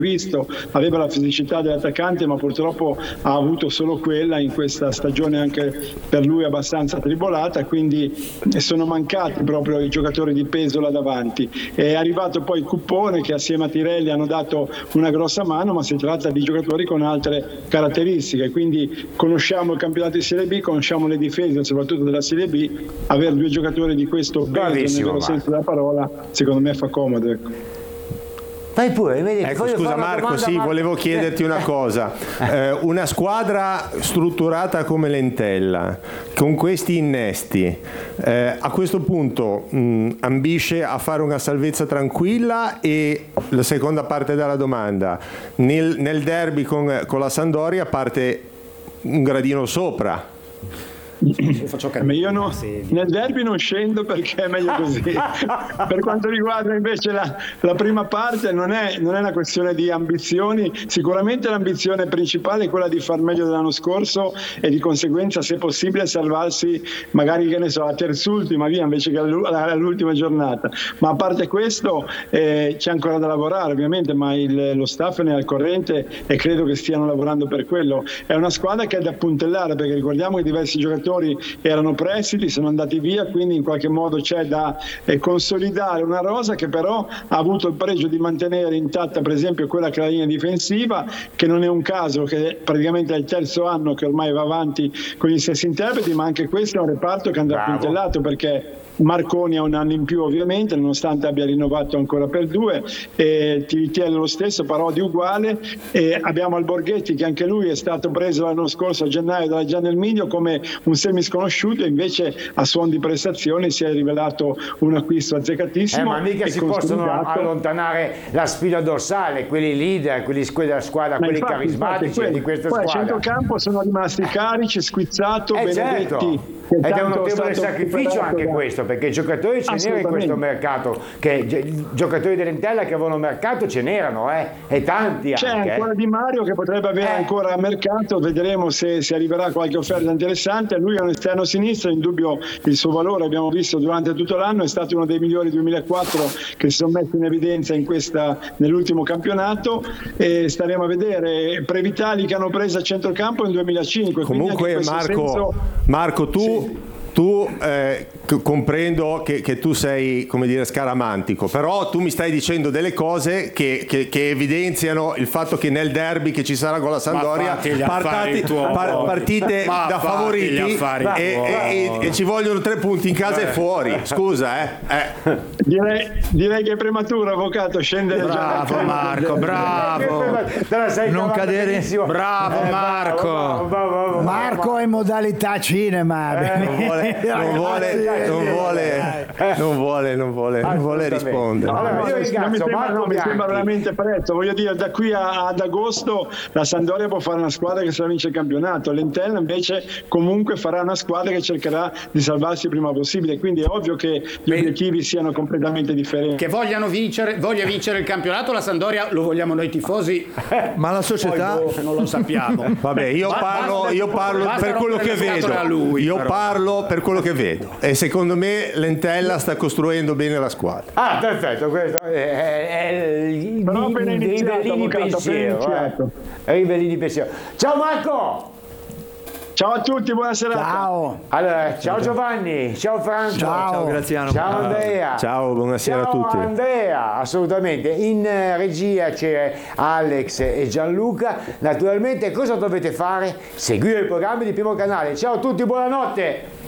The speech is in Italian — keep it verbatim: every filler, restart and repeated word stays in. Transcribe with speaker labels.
Speaker 1: visto, aveva la fisicità dell'attaccante, ma purtroppo ha avuto solo quella in questa stagione, anche per lui abbastanza tribolata, quindi sono mancati proprio i giocatori di peso là davanti. È arrivato poi Cuppone, che assieme a Tirelli hanno dato una grossa mano, ma si tratta di giocatori con altre caratteristiche, quindi conosciamo il campionato di Serie B, conosciamo le difese soprattutto della Serie B, avere due giocatori di questo peso nel vero senso della parola secondo me fa comodo, ecco.
Speaker 2: Vai pure, vedi,
Speaker 3: ecco, scusa Marco, domanda, sì, Marco. Volevo chiederti una cosa. Eh, una squadra strutturata come l'Entella, con questi innesti, eh, a questo punto mh, ambisce a fare una salvezza tranquilla? E la seconda parte della domanda, nel, nel derby con, con la Sampdoria parte un gradino sopra.
Speaker 1: Ma io no, nel derby non scendo perché è meglio così. Per quanto riguarda invece la, la prima parte, non è, non è una questione di ambizioni. Sicuramente l'ambizione principale è quella di far meglio dell'anno scorso e di conseguenza, se possibile, salvarsi magari, che ne so, a terzultima via invece che all'ultima giornata. Ma a parte questo eh, c'è ancora da lavorare ovviamente, ma il, lo staff ne è al corrente e credo che stiano lavorando per quello. È una squadra che è da puntellare, perché ricordiamo che diversi giocatori erano prestiti, sono andati via, quindi in qualche modo c'è da eh, consolidare una rosa che però ha avuto il pregio di mantenere intatta per esempio quella che è la linea difensiva, che non è un caso che praticamente è il terzo anno che ormai va avanti con gli stessi interpreti, ma anche questo è un reparto che andrà Bravo. puntellato, perché Marconi ha un anno in più ovviamente, nonostante abbia rinnovato ancora per due, e T V T L lo stesso, Parodi uguale, e abbiamo Alborghetti che anche lui è stato preso l'anno scorso a gennaio dalla Giannel Miglio come un semi sconosciuto, invece a suon di prestazioni si è rivelato un acquisto azzeccatissimo.
Speaker 2: Eh, ma mica si possono allontanare la spina dorsale, quelli leader, quelli della squadra, ma quelli infatti, carismatici infatti, di questa
Speaker 1: poi
Speaker 2: squadra.
Speaker 1: Poi a centrocampo sono rimasti Carici, Squizzato,
Speaker 2: eh,
Speaker 1: Benedetti.
Speaker 2: Certo. Ed è un notevole sacrificio anche da... questo, perché giocatori ce n'erano in questo mercato, che giocatori dell'Entella che avevano mercato ce n'erano, eh, e tanti
Speaker 1: C'è
Speaker 2: anche. C'è
Speaker 1: ancora
Speaker 2: eh.
Speaker 1: Di Mario che potrebbe avere eh. ancora mercato, vedremo se, se arriverà qualche offerta interessante. Lui è un esterno sinistro, in dubbio il suo valore, abbiamo visto durante tutto l'anno, è stato uno dei migliori duemilaquattro che si sono messi in evidenza in questa, nell'ultimo campionato, e staremo a vedere. Previtali che hanno preso a centrocampo nel duemilacinque.
Speaker 3: Comunque Marco, senso... Marco tu sì. Tu eh, comprendo che, che tu sei, come dire, scaramantico, però tu mi stai dicendo delle cose che, che, che evidenziano il fatto che nel derby che ci sarà con la Sampdoria partati, par, partite ma da favoriti e, e, e, e ci vogliono tre punti in casa Beh. e fuori. Scusa, eh. eh.
Speaker 1: Direi, direi che è prematuro, avvocato, scendere
Speaker 4: bravo, già. Marco, bravo. Non cadere. Bravo, Marco.
Speaker 5: Marco è in modalità cinema.
Speaker 3: Eh, Non vuole, non vuole, non vuole, non vuole, non vuole rispondere.
Speaker 1: No, no, io mi sembra, no, mi sembra veramente presto. Voglio dire, da qui a, ad agosto la Sampdoria può fare una squadra che se la vince il campionato. L'Entella invece comunque farà una squadra che cercherà di salvarsi il prima possibile. Quindi è ovvio che gli obiettivi siano completamente differenti.
Speaker 4: Che vogliano vincere, voglia vincere il campionato, la Sampdoria lo vogliamo noi tifosi,
Speaker 5: ma la società
Speaker 4: poi, boh, non lo sappiamo.
Speaker 3: Vabbè, io parlo, io parlo per quello che vedo.
Speaker 4: Lui,
Speaker 3: io
Speaker 4: però.
Speaker 3: parlo per quello che vedo e secondo me l'Entella sta costruendo bene la squadra.
Speaker 2: Ah, perfetto, questo è, è il Rivellini pensiero, eh. Rivellini pensiero. Ciao Marco!
Speaker 1: Ciao a tutti, buona serata.
Speaker 5: Ciao.
Speaker 2: Allora, ciao Giovanni, ciao Franco.
Speaker 5: Ciao,
Speaker 4: ciao Graziano.
Speaker 2: Ciao Andrea.
Speaker 3: Ciao, buonasera
Speaker 2: ciao
Speaker 3: a tutti.
Speaker 2: Ciao Andrea, assolutamente. In regia c'è Alex e Gianluca. Naturalmente cosa dovete fare? Seguire i programmi di Primo Canale. Ciao a tutti, buonanotte.